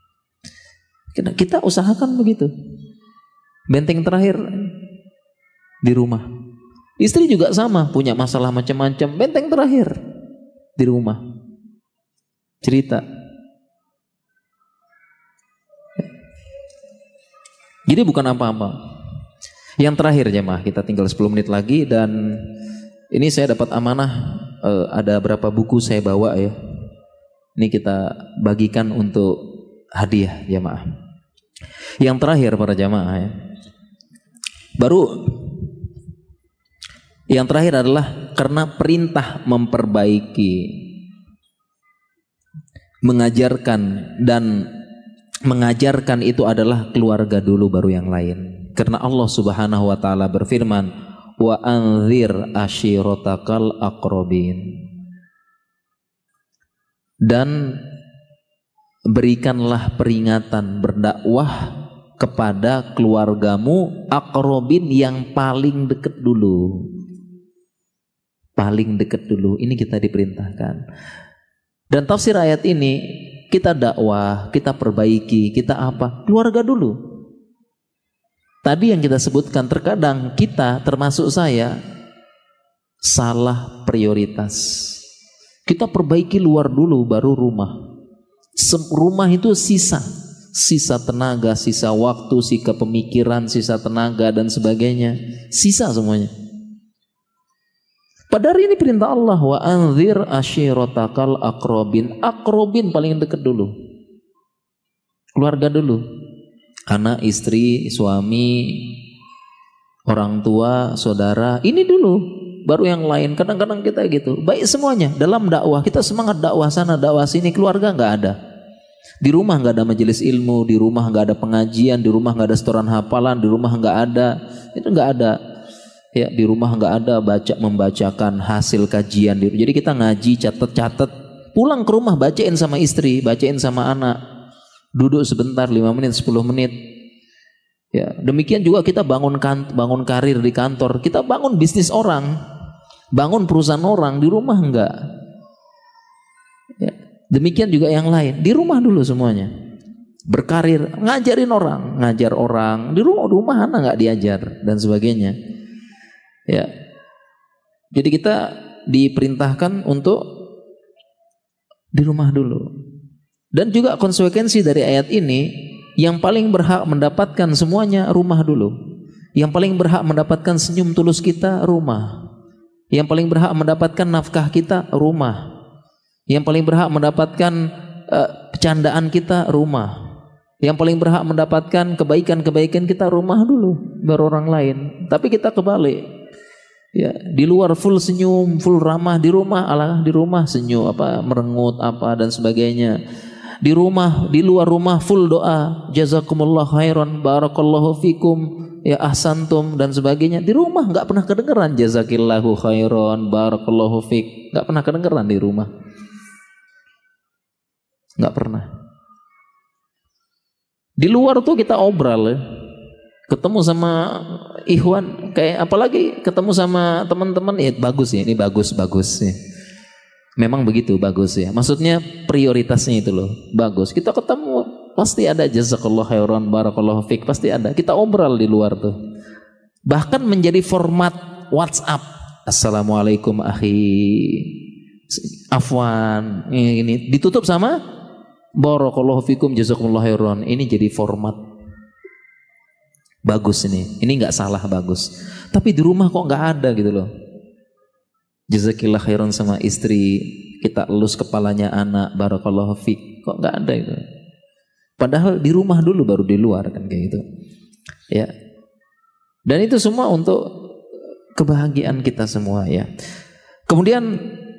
Kita usahakan begitu. Benteng terakhir di rumah. Istri juga sama, punya masalah macam-macam, benteng terakhir di rumah. Cerita. Jadi bukan apa-apa. Yang terakhir jemaah, kita tinggal sepuluh menit lagi dan ini saya dapat amanah, eh, ada berapa buku saya bawa ya. Ini kita bagikan untuk hadiah jemaah. Yang terakhir para jemaah ya. Baru yang terakhir adalah karena perintah memperbaiki, mengajarkan dan mengajarkan itu adalah keluarga dulu baru yang lain. Karena Allah Subhanahu wa taala berfirman, wa anzir ashiratakal aqrabin. Dan berikanlah peringatan, berdakwah kepada keluargamu aqrabin yang paling dekat dulu. Paling dekat dulu, ini kita diperintahkan. Dan tafsir ayat ini kita dakwah, kita perbaiki, kita apa? Keluarga dulu. Tadi yang kita sebutkan, terkadang kita termasuk saya salah prioritas. Kita perbaiki luar dulu baru rumah. Rumah itu sisa, sisa tenaga, sisa waktu, sisa pemikiran, sisa tenaga dan sebagainya. Sisa semuanya. Padahal ini perintah Allah, wa anzir ashiratakal aqrabin. Aqrabin paling dekat dulu. Keluarga dulu. Anak, istri, suami, orang tua, saudara. Ini dulu, baru yang lain. Kadang-kadang kita gitu. Baik semuanya. Dalam dakwah, kita semangat dakwah sana, dakwah sini. Keluarga nggak ada. Di rumah nggak ada majelis ilmu, di rumah nggak ada pengajian, di rumah nggak ada setoran hafalan, di rumah nggak ada. Itu nggak ada. Ya, di rumah nggak ada baca membacakan hasil kajian. Jadi kita ngaji, catat-catat, pulang ke rumah bacain sama istri, bacain sama anak, duduk sebentar lima menit, sepuluh menit. Ya, demikian juga kita bangun kan, bangun karir di kantor, kita bangun bisnis orang, bangun perusahaan orang, di rumah enggak. Ya, demikian juga yang lain, di rumah dulu semuanya. Berkarir, ngajarin orang, ngajar orang, di rumah rumah anak nggak diajar dan sebagainya. Ya, jadi kita diperintahkan untuk di rumah dulu. Dan juga konsekuensi dari ayat ini, yang paling berhak mendapatkan semuanya rumah dulu. Yang paling berhak mendapatkan senyum tulus kita rumah. Yang paling berhak mendapatkan nafkah kita rumah. Yang paling berhak mendapatkan uh, candaan kita rumah. Yang paling berhak mendapatkan kebaikan-kebaikan kita rumah dulu, baru orang lain. Tapi kita kebalik. Ya, di luar full senyum, full ramah, di rumah alah di rumah senyum apa merengut apa dan sebagainya. Di rumah, di luar rumah full doa, jazakumullah khairan, barakallahu fikum, ya ahsantum dan sebagainya. Di rumah nggak pernah kedengeran jazakillahu khairan, barakallahu fik, nggak pernah kedengeran di rumah. Nggak pernah. Di luar tuh kita obral ya. Ketemu sama ikhwan, kayak apalagi ketemu sama teman-teman, ya bagus ya, ini bagus bagus ya. Memang begitu bagus ya. Maksudnya prioritasnya itu loh, bagus. Kita ketemu pasti ada jazakallahu khairan, barakallahu fik, pasti ada. Kita obral di luar tuh. Bahkan menjadi format WhatsApp. Assalamualaikum akhi, afwan, ini, ini ditutup sama barakallahu fikum, jazakumullah khairan. Ini jadi format. Bagus ini, ini nggak salah bagus. Tapi di rumah kok nggak ada gitu loh. Jazakillah khairan sama istri, kita elus kepalanya anak, barakallahu fik, kok nggak ada itu. Padahal di rumah dulu baru di luar kan kayak gitu. Ya. Dan itu semua untuk kebahagiaan kita semua ya. Kemudian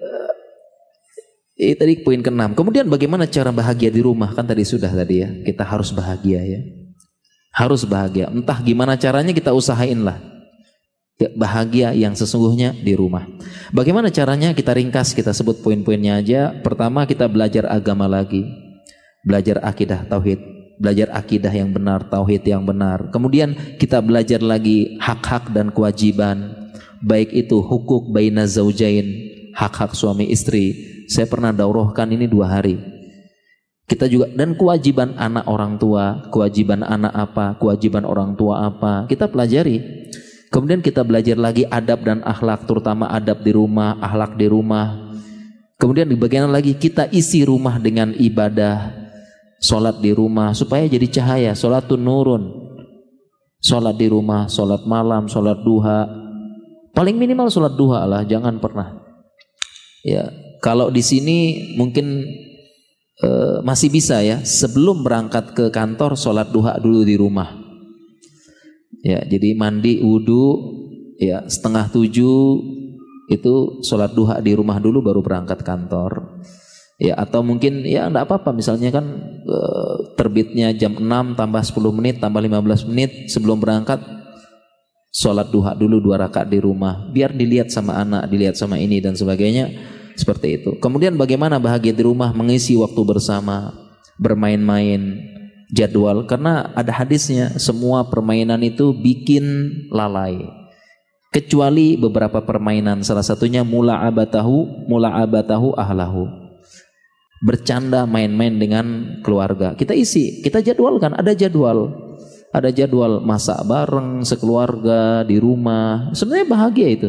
eh, tadi poin keenam. Kemudian bagaimana cara bahagia di rumah? Kan tadi sudah tadi ya. Kita harus bahagia ya. Harus bahagia, entah gimana caranya kita usahain lah bahagia yang sesungguhnya di rumah. Bagaimana caranya? Kita ringkas, kita sebut poin-poinnya aja. Pertama, kita belajar agama lagi, belajar akidah tauhid, belajar akidah yang benar, tauhid yang benar. Kemudian kita belajar lagi hak-hak dan kewajiban, baik itu hukuk baina zaujain, hak-hak suami istri. Saya pernah daurahkan ini dua hari. Kita juga, dan kewajiban anak orang tua, kewajiban anak apa, kewajiban orang tua apa, kita pelajari. Kemudian kita belajar lagi adab dan akhlak, terutama adab di rumah, akhlak di rumah. Kemudian di bagian lagi kita isi rumah dengan ibadah, sholat di rumah supaya jadi cahaya, sholatun nurun. Sholat di rumah, sholat malam, sholat duha. Paling minimal sholat duha lah, jangan pernah. Ya, kalau di sini mungkin Uh, masih bisa ya, sebelum berangkat ke kantor sholat duha dulu di rumah ya. Jadi mandi wudhu ya, setengah tujuh itu sholat duha di rumah dulu baru berangkat kantor ya. Atau mungkin ya enggak apa-apa, misalnya kan uh, terbitnya jam enam tambah sepuluh menit tambah lima belas menit sebelum berangkat, sholat duha dulu dua rakaat di rumah, biar dilihat sama anak, dilihat sama ini dan sebagainya. Seperti itu. Kemudian bagaimana bahagia di rumah? Mengisi waktu bersama, bermain-main, jadwal. Karena ada hadisnya, semua permainan itu bikin lalai. Kecuali beberapa permainan, salah satunya mula'abatahu, mula'abatahu ahlahu. bercanda, main-main dengan keluarga. Kita isi, kita jadwalkan, ada jadwal. Ada jadwal masak bareng sekeluarga di rumah. Sebenarnya bahagia itu.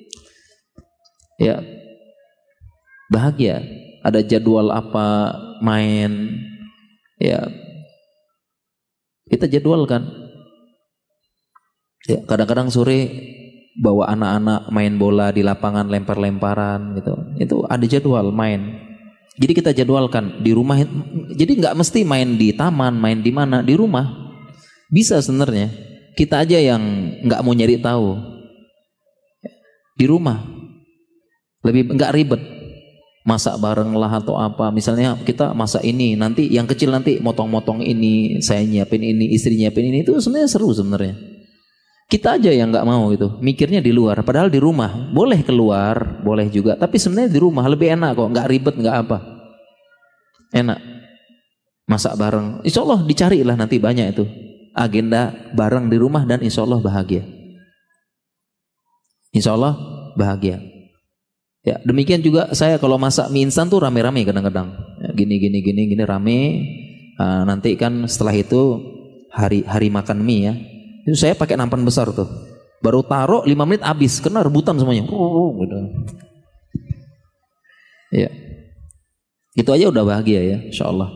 Ya. Bahagia. Ada jadwal apa, main. Ya. Kita jadwalkan. Ya, kadang-kadang sore bawa anak-anak main bola di lapangan, lempar-lemparan gitu. Itu ada jadwal main. Jadi kita jadwalkan di rumah. Jadi nggak mesti main di taman, main di mana, di rumah. Bisa sebenarnya. Kita aja yang nggak mau nyari tahu. Di rumah. Lebih nggak ribet. Masak bareng lah atau apa. Misalnya kita masak ini, nanti yang kecil nanti motong-motong ini, saya nyiapin ini, istri nyiapin ini. Itu sebenarnya seru sebenarnya. Kita aja yang nggak mau gitu. Mikirnya di luar. Padahal di rumah. Boleh keluar, boleh juga. Tapi sebenarnya di rumah lebih enak kok. Nggak ribet, nggak apa. Enak. Masak bareng. Insya Allah dicarilah nanti banyak itu. Agenda bareng di rumah dan insya Allah bahagia. Insya Allah bahagia. Ya, demikian juga saya kalau masak mie instan tuh rame-rame kadang-kadang. Ya, gini gini gini gini rame. Nah, nanti kan setelah itu hari hari makan mie ya. Itu saya pakai nampan besar tuh. Baru taruh lima menit habis karena rebutan semuanya. Oh, gitu. Ya. Itu aja udah bahagia ya, insya Allah.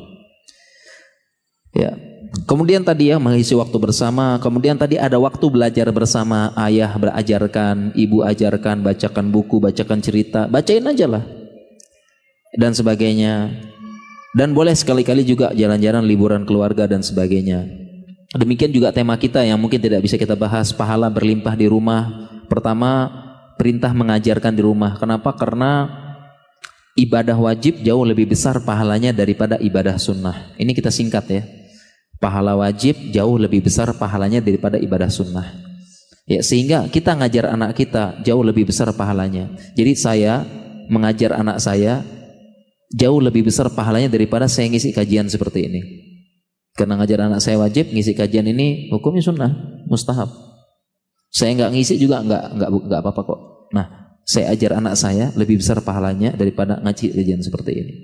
Ya. Kemudian tadi ya mengisi waktu bersama, kemudian tadi ada waktu belajar bersama, ayah berajarkan, ibu ajarkan, bacakan buku, bacakan cerita, bacain aja lah dan sebagainya. Dan boleh sekali-kali juga jalan-jalan liburan keluarga dan sebagainya. Demikian juga tema kita yang mungkin tidak bisa kita bahas, pahala berlimpah di rumah. Pertama, perintah mengajarkan di rumah. Kenapa? Karena ibadah wajib jauh lebih besar pahalanya daripada ibadah sunnah. Ini kita singkat ya. Pahala wajib jauh lebih besar pahalanya daripada ibadah sunnah. Ya, sehingga kita ngajar anak kita jauh lebih besar pahalanya. Jadi saya mengajar anak saya jauh lebih besar pahalanya daripada saya ngisi kajian seperti ini. Karena ngajar anak saya wajib, ngisi kajian ini hukumnya sunnah, mustahab. Saya nggak ngisi juga nggak nggak nggak apa-apa kok. Nah, saya ajar anak saya lebih besar pahalanya daripada ngaji kajian seperti ini.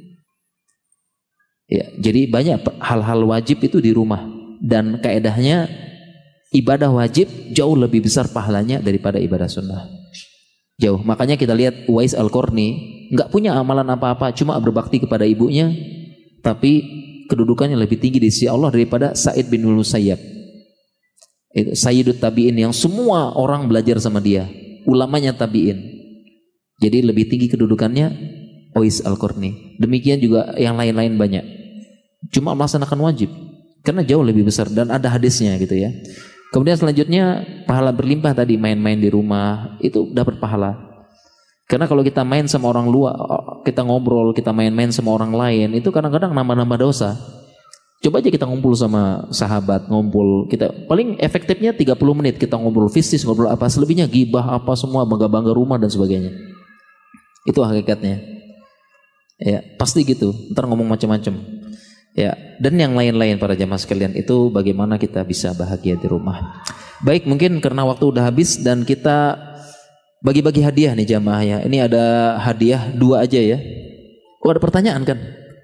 Ya, jadi banyak hal-hal wajib itu di rumah dan kaedahnya ibadah wajib jauh lebih besar pahalanya daripada ibadah sunnah. Jauh. Makanya kita lihat Uwais Al-Qarni nggak punya amalan apa-apa, cuma berbakti kepada ibunya, tapi kedudukannya lebih tinggi di sisi Allah daripada Sa'id bin Musayyab. Itu Sayyidut Tabi'in yang semua orang belajar sama dia, ulamanya tabi'in. Jadi lebih tinggi kedudukannya Uwais Al-Qarni. Demikian juga yang lain-lain banyak. Cuma melaksanakan wajib karena jauh lebih besar dan ada hadisnya gitu ya. Kemudian selanjutnya pahala berlimpah tadi, main-main di rumah itu dapat pahala. Karena kalau kita main sama orang luar, kita ngobrol, kita main-main sama orang lain, itu kadang-kadang nambah-nambah dosa. Coba aja kita ngumpul sama sahabat, ngumpul kita paling efektifnya tiga puluh menit kita ngobrol fisik, ngobrol apa, selebihnya gibah apa semua, bangga-bangga rumah dan sebagainya. Itu hakikatnya. Ya, pasti gitu. Ntar ngomong macam-macam. Ya, dan yang lain-lain para jamaah sekalian, itu bagaimana kita bisa bahagia di rumah. Baik, mungkin karena waktu udah habis dan kita bagi-bagi hadiah nih jamaah ya. Ini ada hadiah dua aja ya. Oh, ada pertanyaan kan?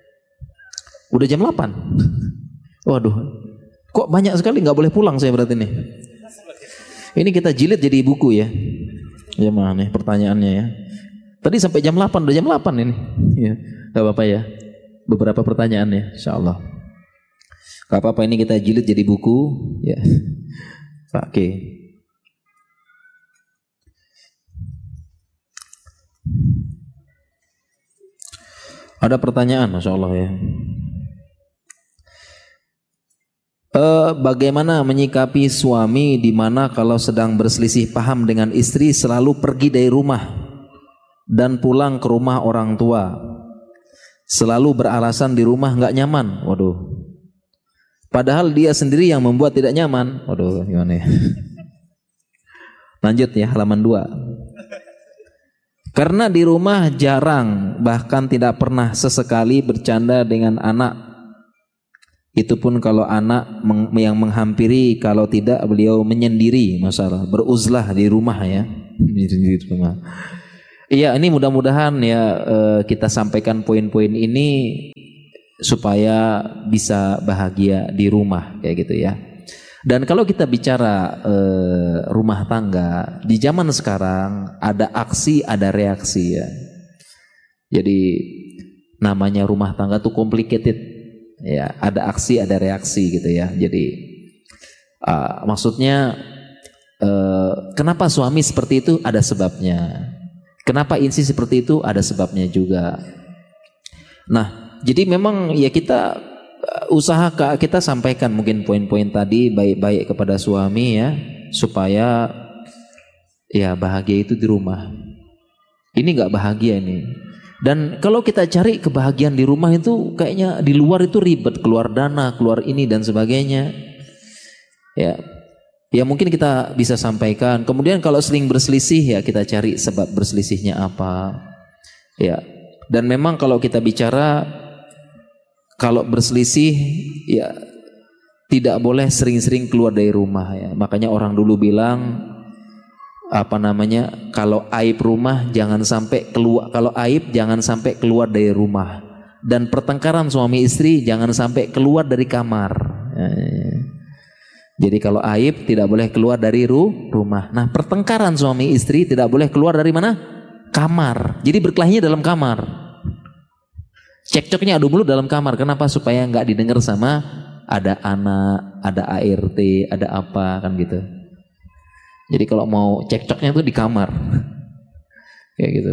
Udah jam delapan. Waduh. Kok banyak sekali, nggak boleh pulang saya berarti nih. Ini kita jilid jadi buku ya. Jamaah nih pertanyaannya ya. Tadi sampai jam delapan, udah jam delapan ini. Ya, enggak apa-apa ya. Beberapa pertanyaan ya, insyaallah. Enggak apa-apa, ini kita jilid jadi buku ya. Oke. Ada pertanyaan, Masya Allah ya. E, bagaimana menyikapi suami di mana kalau sedang berselisih paham dengan istri selalu pergi dari rumah dan pulang ke rumah orang tua, selalu beralasan di rumah nggak nyaman. Waduh. Padahal dia sendiri yang membuat tidak nyaman. Waduh, gimana ya? Lanjut ya, halaman dua. Karena di rumah jarang, bahkan tidak pernah sesekali bercanda dengan anak. Itu pun kalau anak meng yang menghampiri, kalau tidak beliau menyendiri, masalah beruzlah di rumah ya. Di rumah. Iya, ini mudah-mudahan ya eh, kita sampaikan poin-poin ini supaya bisa bahagia di rumah kayak gitu ya. Dan kalau kita bicara eh, rumah tangga di zaman sekarang ada aksi ada reaksi ya. Jadi namanya rumah tangga tuh complicated ya, ada aksi ada reaksi gitu ya. Jadi uh, maksudnya uh, kenapa suami seperti itu ada sebabnya. Kenapa istri seperti itu ada sebabnya juga. Nah, jadi memang ya kita usaha kita sampaikan mungkin poin-poin tadi baik-baik kepada suami ya, supaya ya bahagia itu di rumah. Ini nggak bahagia ini. Dan kalau kita cari kebahagiaan di rumah itu kayaknya di luar itu ribet, keluar dana, keluar ini dan sebagainya. Ya, ya mungkin kita bisa sampaikan. Kemudian kalau sering berselisih ya kita cari sebab berselisihnya apa. Ya, dan memang kalau kita bicara kalau berselisih ya tidak boleh sering-sering keluar dari rumah ya. Makanya orang dulu bilang apa namanya, kalau aib rumah jangan sampai keluar, kalau aib jangan sampai keluar dari rumah, dan pertengkaran suami istri jangan sampai keluar dari kamar. Jadi kalau aib tidak boleh keluar dari ru, rumah. Nah, pertengkaran suami istri tidak boleh keluar dari mana? Kamar. Jadi berkelahinya dalam kamar. Cekcoknya adu mulut dalam kamar. Kenapa? Supaya nggak didengar sama ada anak, ada A R T, ada apa kan gitu. Jadi kalau mau cekcoknya itu di kamar, kayak gitu.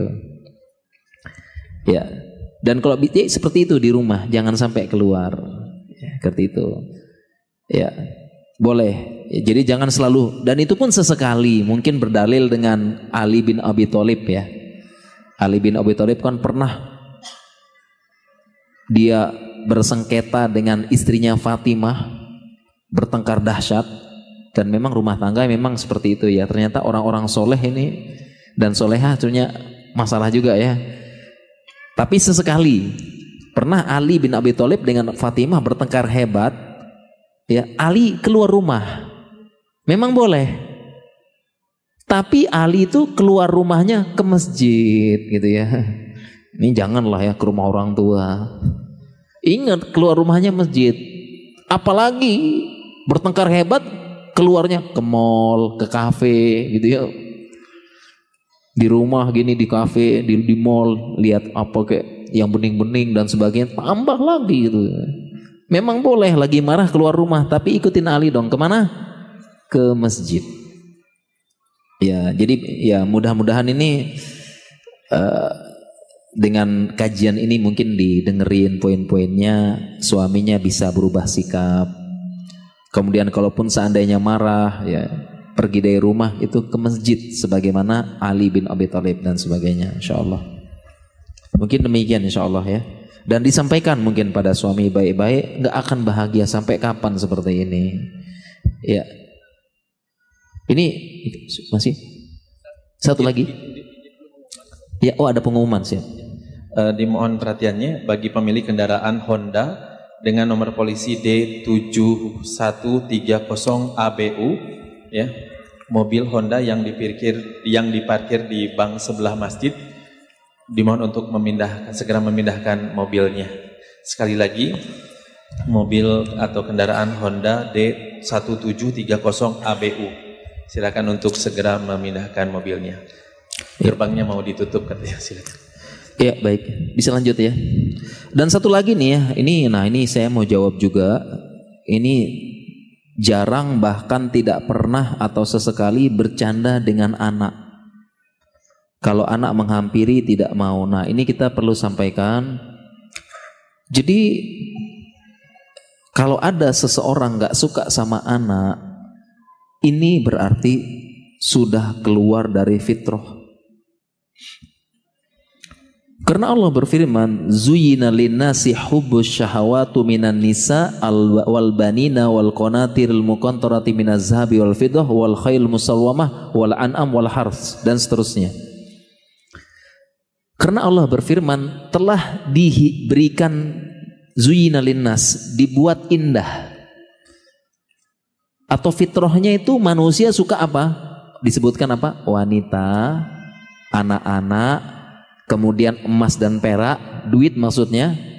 Ya. Dan kalau ya, seperti itu di rumah, jangan sampai keluar. Ya, seperti itu. Ya, boleh. Ya, jadi jangan selalu. Dan itu pun sesekali. Mungkin berdalil dengan Ali bin Abi Thalib ya. Ali bin Abi Thalib kan pernah dia bersengketa dengan istrinya Fatimah, bertengkar dahsyat, dan memang rumah tangga memang seperti itu ya. Ternyata orang-orang soleh ini dan solehah punya masalah juga ya. Tapi sesekali pernah Ali bin Abi Thalib dengan Fatimah bertengkar hebat, ya Ali keluar rumah, memang boleh. Tapi Ali itu keluar rumahnya ke masjid gitu ya. Ini janganlah ya ke rumah orang tua. Ingat keluar rumahnya masjid. Apalagi bertengkar hebat keluarnya ke mall, ke kafe gitu ya. Di rumah gini di kafe, di, di mall lihat apa kayak yang bening-bening dan sebagainya, tambah lagi gitu. Memang boleh lagi marah keluar rumah, tapi ikutin Ali dong. Kemana? Ke masjid. Ya, jadi ya mudah-mudahan ini uh, dengan kajian ini mungkin didengerin poin-poinnya, suaminya bisa berubah sikap. Kemudian kalaupun seandainya marah ya pergi dari rumah itu ke masjid sebagaimana Ali bin Abi Thalib dan sebagainya, insyaallah. Mungkin demikian insyaallah ya. Dan disampaikan mungkin pada suami baik-baik, nggak akan bahagia sampai kapan seperti ini. Ya. Ini masih satu lagi. Ya, oh ada pengumuman sih. Uh, dimohon perhatiannya bagi pemilik kendaraan Honda dengan nomor polisi D tujuh satu tiga nol A B U ya, mobil Honda yang diparkir yang diparkir di bank sebelah masjid, dimohon untuk memindahkan segera memindahkan mobilnya. Sekali lagi, mobil atau kendaraan Honda D satu tujuh tiga nol A B U, silakan untuk segera memindahkan mobilnya. Gerbangnya mau ditutup katanya, silakan. Ya baik, bisa lanjut ya. Dan satu lagi nih ya, ini nah ini saya mau jawab juga. Ini jarang bahkan tidak pernah atau sesekali bercanda dengan anak. Kalau anak menghampiri tidak mau. Nah ini kita perlu sampaikan. Jadi kalau ada seseorang gak suka sama anak, ini berarti sudah keluar dari fitrah. Karena Allah berfirman, "Zuyyina lin-nasi hubbus syahawati minan nisa wal banina wal qanatiril muqantarati minaz zahabi wal fiddah wal khail musawwamah wal an'am wal harth," dan seterusnya. Karena Allah berfirman telah diberikan zuyyina lin-nas, dibuat indah. Atau fitrahnya itu manusia suka apa? Disebutkan apa? Wanita, anak-anak, kemudian emas dan perak, duit maksudnya,